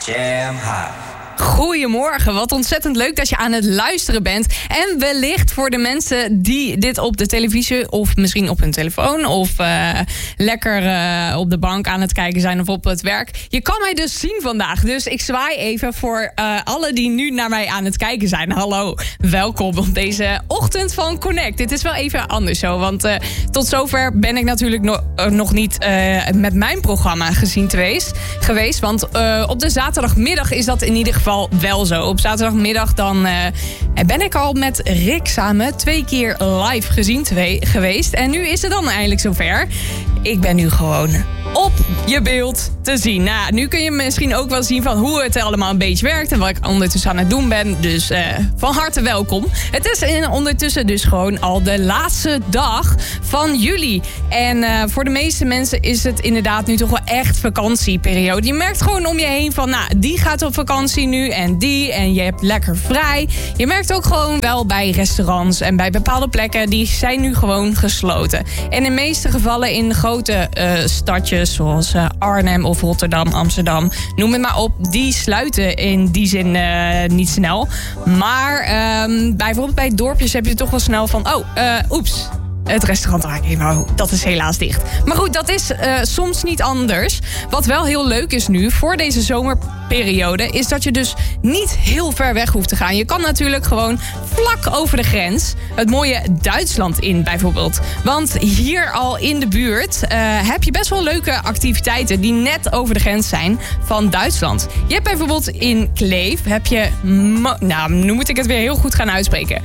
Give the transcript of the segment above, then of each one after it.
Jam hot. Goedemorgen, wat ontzettend leuk dat je aan het luisteren bent. En wellicht voor de mensen die dit op de televisie of misschien op hun telefoon of lekker op de bank aan het kijken zijn of op het werk. Je kan mij dus zien vandaag. Dus ik zwaai even voor alle die nu naar mij aan het kijken zijn. Hallo, welkom op deze ochtend van Connect. Dit is wel even anders zo, want tot zover ben ik natuurlijk nog niet met mijn programma gezien geweest. Want op de zaterdagmiddag is dat in ieder geval wel zo. Op zaterdagmiddag dan ben ik al met Rick samen 2 keer live gezien geweest. En nu is het dan eindelijk zover. Ik ben nu gewoon op je beeld te zien. Nou, nu kun je misschien ook wel zien van hoe het allemaal een beetje werkt en wat ik ondertussen aan het doen ben. Dus van harte welkom. Het is ondertussen dus gewoon al de laatste dag van juli. En voor de meeste mensen is het inderdaad nu toch wel echt vakantieperiode. Je merkt gewoon om je heen van, nou, die gaat op vakantie nu en die. En je hebt lekker vrij. Je merkt ook gewoon wel bij restaurants en bij bepaalde plekken, die zijn nu gewoon gesloten. En in de meeste gevallen in grote stadjes zoals Arnhem of Rotterdam, Amsterdam, noem het maar op, die sluiten in die zin niet snel. Maar bijvoorbeeld bij dorpjes heb je toch wel snel van, oeps, het restaurant dat is helaas dicht. Maar goed, dat is soms niet anders. Wat wel heel leuk is nu voor deze zomerperiode, is dat je dus niet heel ver weg hoeft te gaan. Je kan natuurlijk gewoon vlak over de grens het mooie Duitsland in bijvoorbeeld. Want hier al in de buurt heb je best wel leuke activiteiten die net over de grens zijn van Duitsland. Je hebt bijvoorbeeld in Kleef heb je, nu moet ik het weer heel goed gaan uitspreken,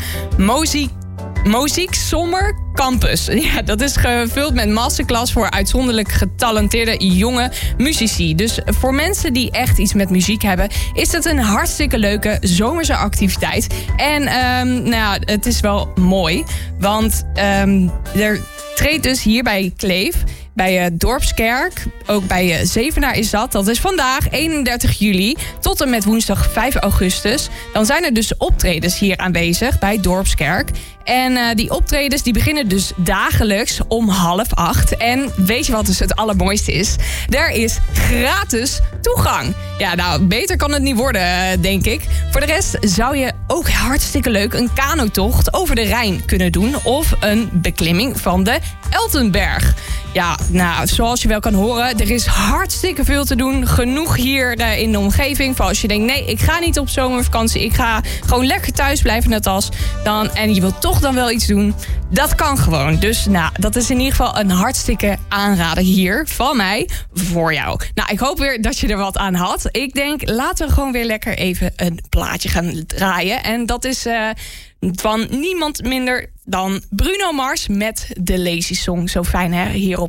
Muziek Sommer Campus. Ja, dat is gevuld met masterclass voor uitzonderlijk getalenteerde jonge muzici. Dus voor mensen die echt iets met muziek hebben, is het een hartstikke leuke zomerse activiteit. En het is wel mooi, want er treedt dus hier bij Kleef, bij Dorpskerk, ook bij Zevenaar is dat. Dat is vandaag 31 juli tot en met woensdag 5 augustus. Dan zijn er dus optredens hier aanwezig bij Dorpskerk. En die optredens die beginnen dus dagelijks om 7:30. En weet je wat dus het allermooiste is? Er is gratis toegang. Ja, nou, beter kan het niet worden, denk ik. Voor de rest zou je ook hartstikke leuk een kanotocht over de Rijn kunnen doen. Of een beklimming van de Eltenberg. Ja, nou, zoals je wel kan horen, er is hartstikke veel te doen. Genoeg hier in de omgeving. Voor als je denkt, nee, ik ga niet op zomervakantie. Ik ga gewoon lekker thuis blijven net als. En je wilt toch dan wel iets doen. Dat kan gewoon. Dus nou, dat is in ieder geval een hartstikke aanrader hier van mij voor jou. Nou, ik hoop weer dat je er wat aan had. Ik denk, laten we gewoon weer lekker even een plaatje gaan draaien. En dat is van niemand minder dan Bruno Mars met de Lazy Song. Zo fijn, hè? Hier op